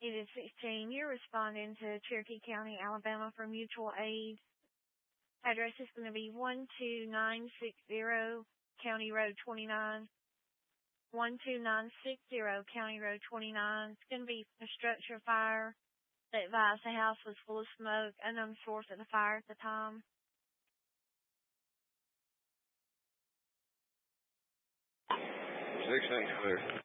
It is 16. You're responding to Cherokee County, Alabama for mutual aid. Address is going to be 12960 County Road 29. 12960 County Road 29. It's going to be a structure fire. They advised the house was full of smoke, unknown source of the fire at the time. 16 clear.